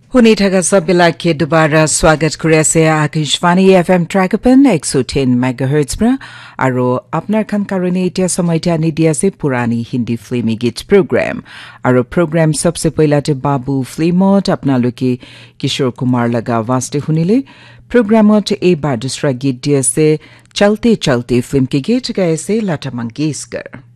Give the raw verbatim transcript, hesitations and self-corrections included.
শুনি থাকা সববিলাকে দুবাৰা স্বাগত কৰি আছে Akashvani F M ট্ৰেকপেন one oh ten মেগাহাৰ্টজ পৰা আৰু আপোনাৰ খান কাৰণে এতিয়া সময়তে আনি দি আছে পুৰাণী হিন্দী ফিল্মি গীত প্ৰগ্ৰাম আৰু প্ৰগ্ৰাম সবসে পহিলাতে বাবু ফিল্মত আপোনালোকে কিশোৰ কুমাৰ লগা वास्ते শুনিলে প্ৰগ্ৰামত এইবাৰ দুসৰা গীত দি আছে চলতে চলতে ফিল্ম के गीत गाए से लता मंगेशकर।